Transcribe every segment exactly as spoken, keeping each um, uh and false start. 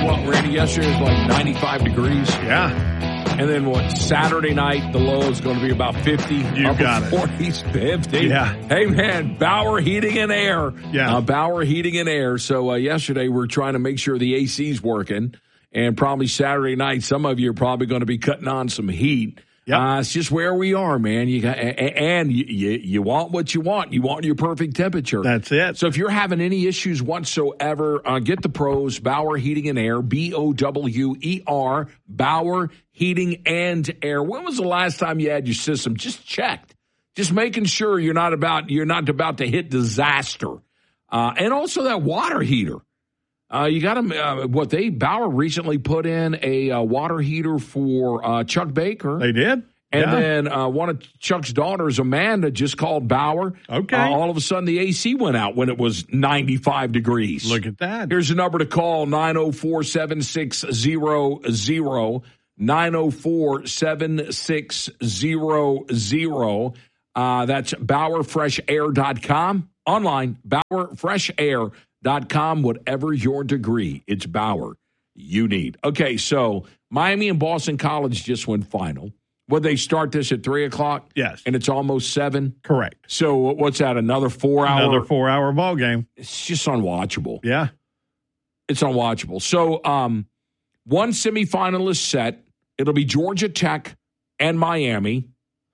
what, Randy? Yesterday was like ninety-five degrees. Yeah. And then what? Saturday night, the low is going to be about fifty. You got it. forties, fifty. Yeah. Hey, man, Bauer Heating and Air. Yeah. Uh, Bauer Heating and Air. So uh, yesterday, we're trying to make sure the A C's working. And probably Saturday night, some of you are probably going to be cutting on some heat. Yep. Uh, it's just where we are, man. You got, and you, you, you want what you want. You want your perfect temperature. That's it. So if you're having any issues whatsoever, uh, get the pros, Bauer Heating and Air, B O W E R, Bauer Heating and Air. When was the last time you had your system just checked? Just making sure you're not about you're not about to hit disaster. Uh, and also that water heater. Uh, you got to, uh, what they, Bauer recently put in a uh, water heater for uh, Chuck Baker. They did? And yeah. then uh, one of Chuck's daughters, Amanda, just called Bauer. Okay. Uh, all of a sudden, the A C went out when it was ninety-five degrees. Look at that. Here's the number to call, nine oh four, seven six zero zero, nine oh four, seven six zero zero. Uh, that's Bauer Fresh Air dot com. Online, Bauer Fresh Air dot com. Whatever your degree, it's Bauer you need. Okay, so Miami and Boston College just went final. Would they start this at three o'clock? Yes. And it's almost seven? Correct. So what's that, another four-hour? Another four-hour ball game. It's just unwatchable. Yeah. It's unwatchable. So um, one semifinalist set. It'll be Georgia Tech and Miami.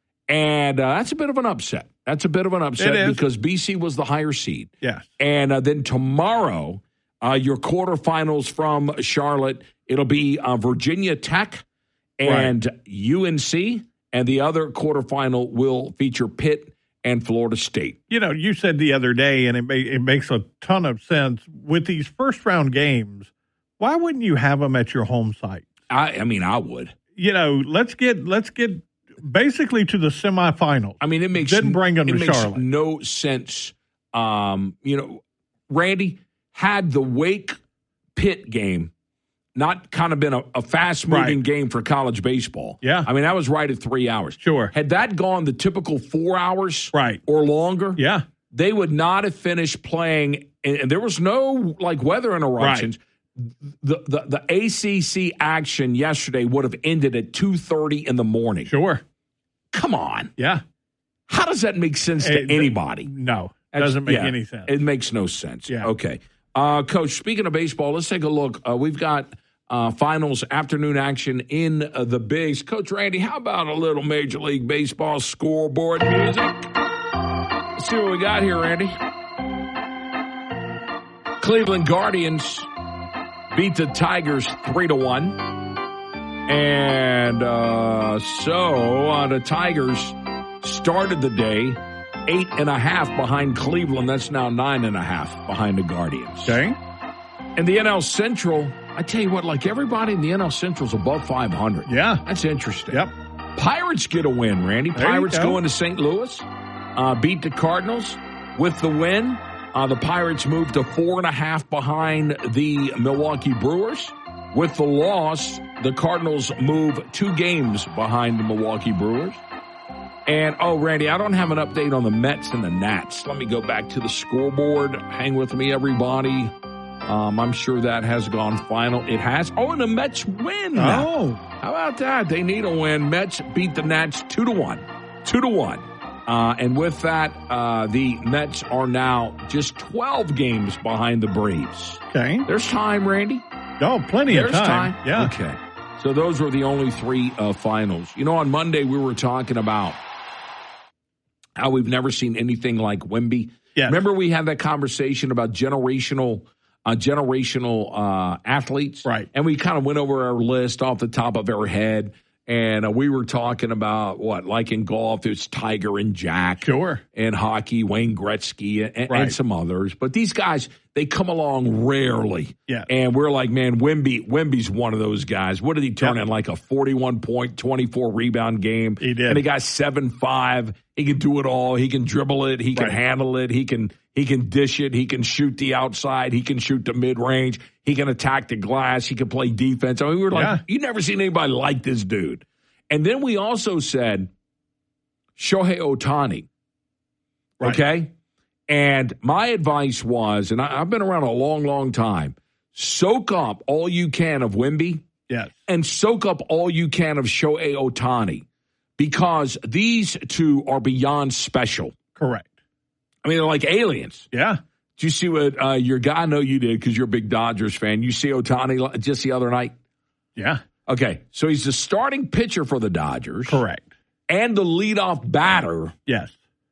And uh, that's a bit of an upset. That's a bit of an upset because B C was the higher seed. Yes. And uh, then tomorrow, uh, your quarterfinals from Charlotte, it'll be uh, Virginia Tech and right. U N C. And the other quarterfinal will feature Pitt and Florida State. You know, you said the other day, and it, ma- it makes a ton of sense, with these first-round games, why wouldn't you have them at your home site? I, I mean, I would. You know, let's get let's get basically to the semifinals. I mean, it makes Didn't bring them it to makes Charlotte. no sense. Um, you know, Randy, had the Wake Pitt game not kind of been a, a fast-moving Right. game for college baseball. Yeah. I mean, that was right at three hours. Sure. Had that gone the typical four hours Right. or longer, Yeah. they would not have finished playing, and, and there was no, like, weather interruptions. The, the the A C C action yesterday would have ended at two thirty in the morning. Sure. Come on. Yeah. How does that make sense to It- anybody? No. That's- Doesn't make yeah, any sense. It makes no sense. Yeah. Okay. Uh, Coach, speaking of baseball, let's take a look. Uh, we've got uh, finals afternoon action in uh, the Bigs. Coach Randy, how about a little Major League Baseball scoreboard music? Let's see what we got here, Randy. Cleveland Guardians beat the Tigers three to one. And uh, so uh, the Tigers started the day eight and a half behind Cleveland. That's now nine and a half behind the Guardians. Okay. And the N L Central, I tell you what, like everybody in the N L Central is above five hundred. Yeah. That's interesting. Yep. Pirates get a win, Randy. There you Pirates go. going to Saint Louis, uh, beat the Cardinals. With the win, uh, the Pirates move to four and a half behind the Milwaukee Brewers. With the loss, the Cardinals move two games behind the Milwaukee Brewers. And, oh, Randy, I don't have an update on the Mets and the Nats. Let me go back to the scoreboard. Hang with me, everybody. Um, I'm sure that has gone final. It has. Oh, and the Mets win. Oh. How about that? They need a win. Mets beat the Nats two to one. Two to one. Uh, and with that, uh, the Mets are now just twelve games behind the Braves. Okay. There's time, Randy. Oh, plenty There's of time. time. Yeah. Okay. So those were the only three uh, finals. You know, on Monday we were talking about how we've never seen anything like Wemby. Yes. Remember we had that conversation about generational uh, generational uh, athletes? Right. And we kind of went over our list off the top of our head. And uh, we were talking about what, like in golf, it's Tiger and Jack. Sure. And hockey, Wayne Gretzky and, Right. and some others. But these guys, they come along rarely. Yeah. And we're like, man, Wemby, Wemby's one of those guys. What did he turn Yeah. in? Like a forty-one point, twenty-four rebound game. He did. And he got seven five. He can do it all. He can dribble it. He can Right. handle it. He can he can dish it. He can shoot the outside. He can shoot the mid-range. He can attack the glass. He can play defense. I mean, we were like, Yeah. you never seen anybody like this dude. And then we also said Shohei Ohtani. Right. Okay? And my advice was, and I, I've been around a long, long time, soak up all you can of Wemby. Yes. And soak up all you can of Shohei Ohtani, because these two are beyond special. Correct. I mean, they're like aliens. Yeah. Did you see what uh, your guy, I know you did because you're a big Dodgers fan. You see Ohtani just the other night? Yeah. Okay, so he's the starting pitcher for the Dodgers. Correct. And the leadoff batter. Yes.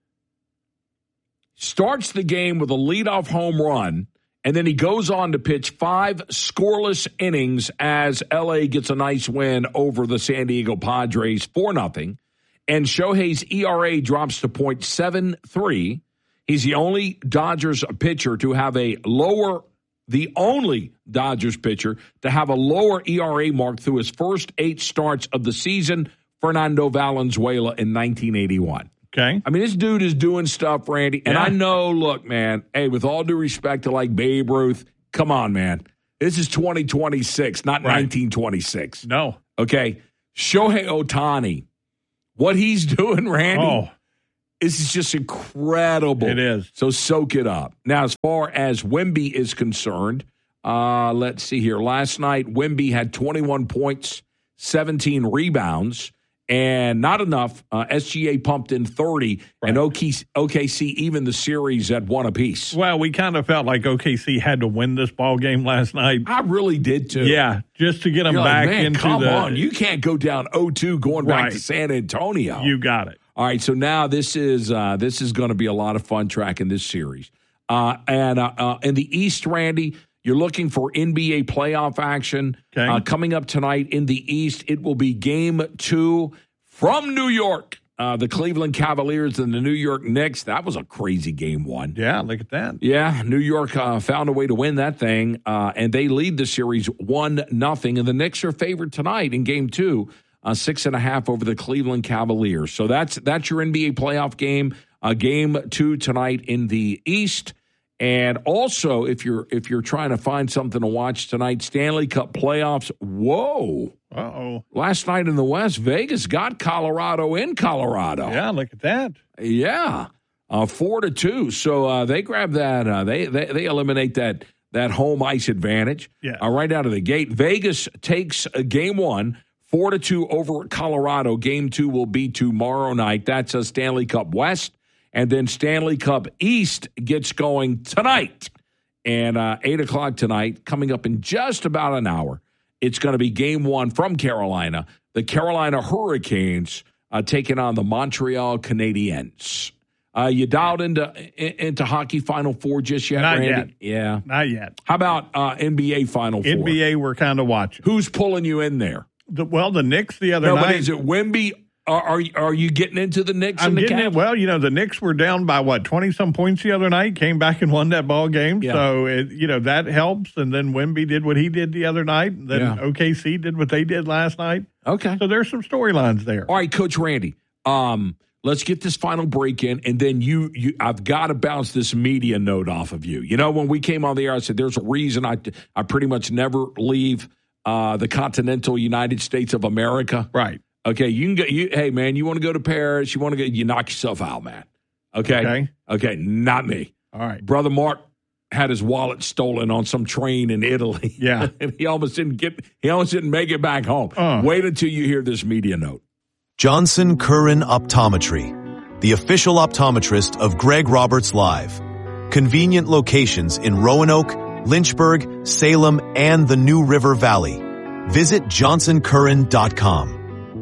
Starts the game with a leadoff home run, and then he goes on to pitch five scoreless innings as L A gets a nice win over the San Diego Padres four nothing. And Shohei's E R A drops to point seven three. He's the only Dodgers pitcher to have a lower, the only Dodgers pitcher to have a lower E R A mark through his first eight starts of the season, Fernando Valenzuela in nineteen eighty-one. Okay. I mean, this dude is doing stuff, Randy. And yeah. I know, look, man, hey, with all due respect to like Babe Ruth, come on, man. This is twenty twenty-six, not right. nineteen twenty-six. No. Okay. Shohei Ohtani, what he's doing, Randy, oh. this is just incredible. It is. So soak it up. Now, as far as Wemby is concerned, uh, let's see here. Last night, Wemby had twenty-one points, seventeen rebounds. And not enough. Uh, S G A pumped in thirty, right. And O K C even the series at one apiece. Well, we kind of felt like O K C had to win this ball game last night. I really did, too. Yeah, just to get them You're back like, man, into come the... Come on, you can't go down oh two going right. back to San Antonio. You got it. All right, so now this is uh, this is going to be a lot of fun tracking this series. Uh, and uh, uh, in the East, Randy, you're looking for N B A playoff action. Okay. Uh, coming up tonight in the East, it will be game two from New York. Uh, the Cleveland Cavaliers and the New York Knicks. That was a crazy game one. Yeah, look at that. Yeah, New York uh, found a way to win that thing, uh, and they lead the series one nothing. And the Knicks are favored tonight in game two, uh, six and a half over the Cleveland Cavaliers. So that's that's your N B A playoff game. Uh, game two tonight in the East. And also, if you're if you're trying to find something to watch tonight, Stanley Cup playoffs. Whoa. Uh-oh. Last night in the West, Vegas got Colorado in Colorado. Yeah, look at that. Yeah. Uh, four to two. So uh, they grab that. Uh, they, they they eliminate that that home ice advantage. Yeah. Uh, right out of the gate. Vegas takes a game one, four to two over Colorado. Game two will be tomorrow night. That's a Stanley Cup West. And then Stanley Cup East gets going tonight. And uh, eight o'clock tonight, coming up in just about an hour, it's going to be game one from Carolina. The Carolina Hurricanes uh, taking on the Montreal Canadiens. Uh, you dialed into into hockey Final Four just yet, Not Randy? yet. Yeah. Not yet. How about uh, N B A Final Four? N B A we're kind of watching. Who's pulling you in there? The, well, the Knicks the other no, night. But is it Wemby? Are, are are you getting into the Knicks? I'm and the getting Cavs? it. Well, you know, the Knicks were down by what twenty some points the other night. Came back and won that ball game. Yeah. So it, you know that helps. And then Wemby did what he did the other night. And then Yeah. O K C did what they did last night. Okay. So there's some storylines there. All right, Coach Randy. Um, let's get this final break in, and then you you I've got to bounce this media note off of you. You know, when we came on the air, I said there's a reason I I pretty much never leave uh, the continental United States of America. Right. Okay, you can go. You, hey, man, you want to go to Paris? You want to go? You knock yourself out, man. Okay, Okay. okay, not me. All right. Brother Mark had his wallet stolen on some train in Italy. Yeah. and he almost didn't get. He almost didn't make it back home. Uh. Wait until you hear this media note. Johnson Curran Optometry, the official optometrist of Greg Roberts Live. Convenient locations in Roanoke, Lynchburg, Salem, and the New River Valley. Visit johnson curran dot com.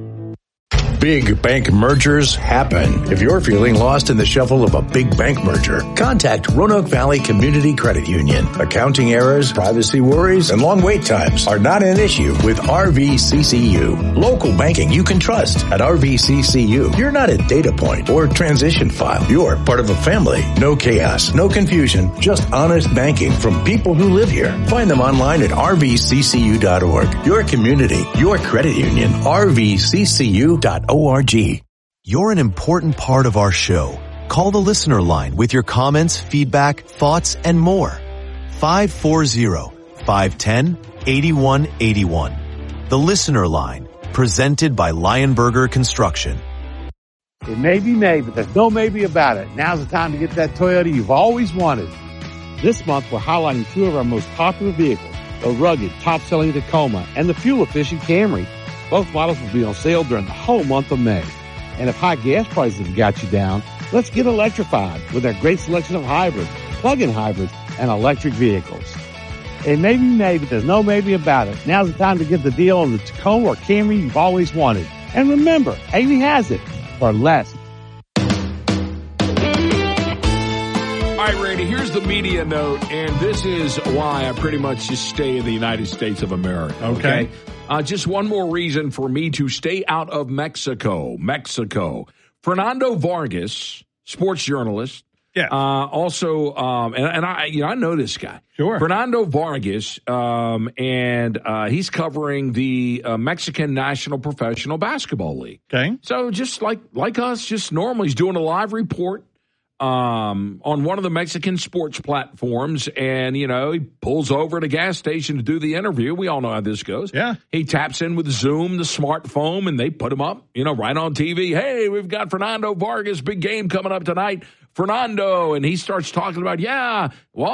Big bank mergers happen. If you're feeling lost in the shuffle of a big bank merger, contact Roanoke Valley Community Credit Union. Accounting errors, privacy worries, and long wait times are not an issue with R V C C U. Local banking you can trust at R V C C U. You're not a data point or transition file. You're part of a family. No chaos, no confusion, just honest banking from people who live here. Find them online at r v c c u dot org. Your community, your credit union, r v c c u dot org. You're an important part of our show. Call the listener line with your comments, feedback, thoughts, and more. five four zero, five one zero, eight one eight one. The listener line, presented by Lionberger Construction. It may be May, but there's no maybe about it. Now's the time to get that Toyota you've always wanted. This month, we're highlighting two of our most popular vehicles, the rugged, top-selling Tacoma, and the fuel-efficient Camry. Both models will be on sale during the whole month of May. And if high gas prices have got you down, let's get electrified with our great selection of hybrids, plug-in hybrids, and electric vehicles. It may be May, but there's no maybe about it. Now's the time to get the deal on the Tacoma or Camry you've always wanted. And remember, Amy has it for less. All right, Randy, here's the media note, and this is why I pretty much just stay in the United States of America. Okay. okay? Uh, just one more reason for me to stay out of Mexico. Mexico. Fernando Vargas, sports journalist. Yeah. Uh, also, um, and, and I, you know, I know this guy. Sure. Fernando Vargas, um, and uh, he's covering the uh, Mexican National Professional Basketball League. Okay. So just like like us, just normal. He's doing a live report um, on one of the Mexican sports platforms, and, you know, he pulls over at a gas station to do the interview. We all know how this goes. Yeah. He taps in with Zoom, the smartphone, and they put him up, you know, right on T V. Hey, we've got Fernando Vargas, big game coming up tonight. Fernando, and he starts talking about, yeah, well,